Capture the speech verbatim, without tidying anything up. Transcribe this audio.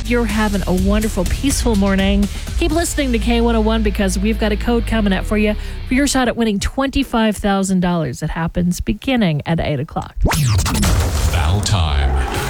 you're having a wonderful, peaceful morning. Keep listening to K one oh one because we've got a code coming up for you for your shot at winning twenty-five thousand dollars. It happens beginning at eight o'clock. Battle time.